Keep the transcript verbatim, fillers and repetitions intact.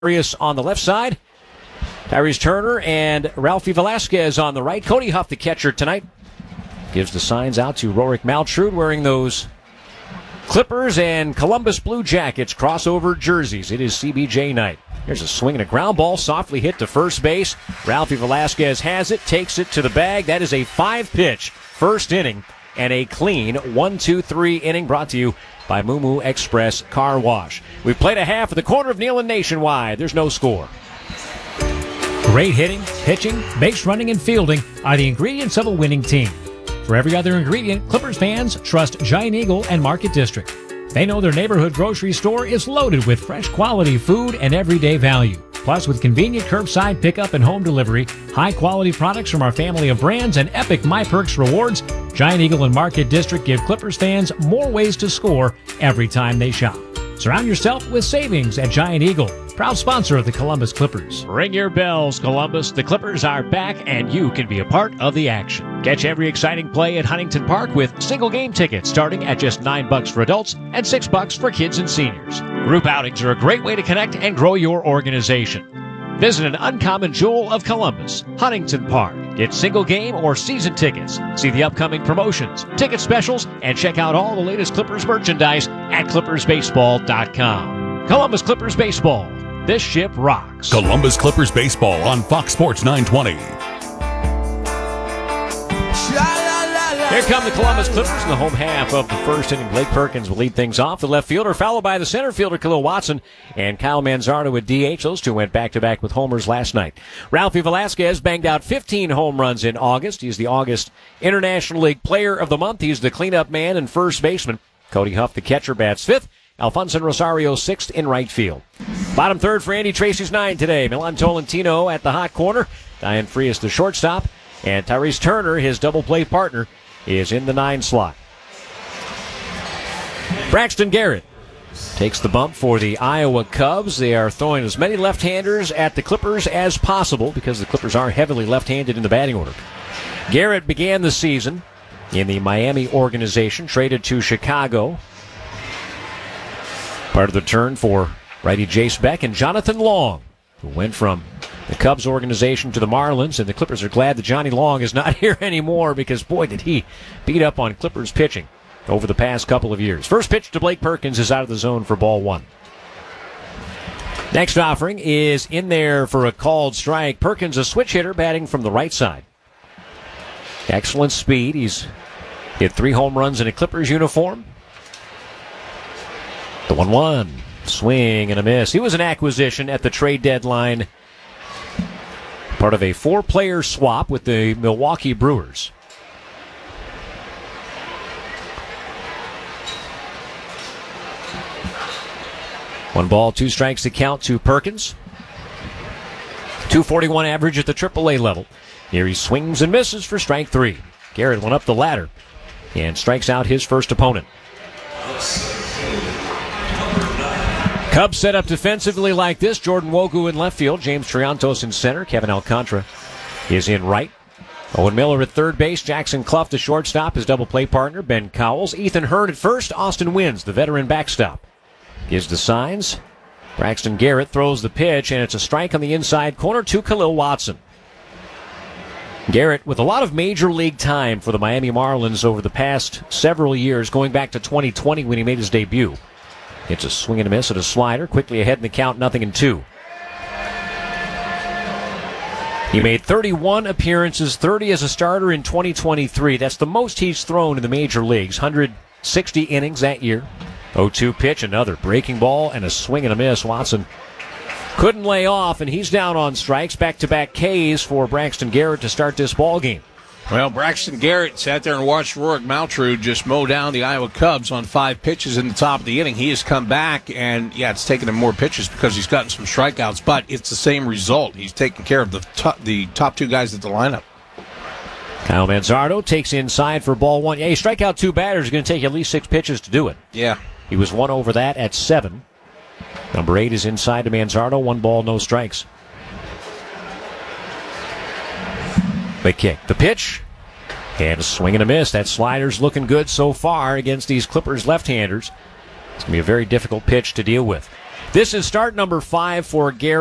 Arias on the left side. Tyrese Turner and Ralphie Velasquez on the right. Cody Huff, the catcher tonight, gives the signs out to Rorik Maltrud wearing those Clippers and Columbus Blue Jackets crossover jerseys. It is C B J night. Here's a swing and a ground ball, softly hit to first base. Ralphie Velasquez has it, takes it to the bag. That is a five-pitch first inning and a clean one two three inning brought to you by Moo Moo Express Car Wash. We've played a half at the corner of Neyland Nationwide. There's no score. Great hitting, pitching, base running, and fielding are the ingredients of a winning team. For every other ingredient, Clippers fans trust Giant Eagle and Market District. They know their neighborhood grocery store is loaded with fresh quality food and everyday value. Plus, with convenient curbside pickup and home delivery, high-quality products from our family of brands, and epic MyPerks rewards, Giant Eagle and Market District give Clippers fans more ways to score every time they shop. Surround yourself with savings at Giant Eagle, proud sponsor of the Columbus Clippers. Ring your bells, Columbus. The Clippers are back, and you can be a part of the action. Catch every exciting play at Huntington Park with single game tickets starting at just nine bucks for adults and six bucks for kids and seniors. Group outings are a great way to connect and grow your organization. Visit an uncommon jewel of Columbus, Huntington Park. Get single game or season tickets. See the upcoming promotions, ticket specials, and check out all the latest Clippers merchandise at clippers baseball dot com. Columbus Clippers Baseball. This ship rocks. Columbus Clippers Baseball on Fox Sports nine twenty. Here come the Columbus Clippers in the home half of the first inning. Blake Perkins will lead things off. The left fielder followed by the center fielder, Khalil Watson, and Kyle Manzardo at D H. Those two went back-to-back with homers last night. Ralphie Velasquez banged out fifteen home runs in August. He's the August International League Player of the Month. He's the cleanup man and first baseman. Cody Huff, the catcher, bats fifth. Alfonso Rosario sixth in right field. Bottom third for Andy Tracy's nine today. Milan Tolentino at the hot corner. Diane Frias, the shortstop. And Tyrese Turner, his double play partner, is in the nine slot. Braxton Garrett takes the bump for the Iowa Cubs. They are throwing as many left-handers at the Clippers as possible because the Clippers are heavily left-handed in the batting order. Garrett began the season in the Miami organization, traded to Chicago. Part of the turn for righty Jace Beck and Jonathan Long, who went from the Cubs organization to the Marlins, and the Clippers are glad that Johnny Long is not here anymore because, boy, did he beat up on Clippers pitching over the past couple of years. First pitch to Blake Perkins is out of the zone for ball one. Next offering is in there for a called strike. Perkins, a switch hitter, batting from the right side. Excellent speed. He's hit three home runs in a Clippers uniform. The one one. Swing and a miss. He was an acquisition at the trade deadline, part of a four-player swap with the Milwaukee Brewers. One ball, two strikes to count to Perkins. two forty-one average at the triple A level. Here he swings and misses for strike three. Garrett went up the ladder and strikes out his first opponent. Cubs set up defensively like this. Jordan Wogu in left field. James Triantos in center. Kevin Alcantara is in right. Owen Miller at third base. Jackson Clough, the shortstop, his double play partner. Ben Cowles. Ethan Hearn at first. Austin Wins, the veteran backstop, gives the signs. Braxton Garrett throws the pitch, and it's a strike on the inside corner to Khalil Watson. Garrett with a lot of major league time for the Miami Marlins over the past several years, going back to twenty twenty when he made his debut. It's a swing and a miss at a slider. Quickly ahead in the count, nothing in two. He made thirty-one appearances, thirty as a starter in twenty twenty-three. That's the most he's thrown in the major leagues. one hundred sixty innings that year. oh two pitch, another breaking ball, and a swing and a miss. Watson couldn't lay off, and he's down on strikes. Back-to-back Ks for Braxton Garrett to start this ball game. Well, Braxton Garrett sat there and watched Rorik Maltrud just mow down the Iowa Cubs on five pitches in the top of the inning. He has come back, and, yeah, it's taken him more pitches because he's gotten some strikeouts, but it's the same result. He's taking care of the top, the top two guys at the lineup. Kyle Manzardo takes inside for ball one. Yeah, you strike out two batters. It's going to take at least six pitches to do it. Yeah. He was one over that at seven. Number eight is inside to Manzardo. One ball, no strikes. Big kick. The pitch. And a swing and a miss. That slider's looking good so far against these Clippers left-handers. It's going to be a very difficult pitch to deal with. This is start number five for Garrett.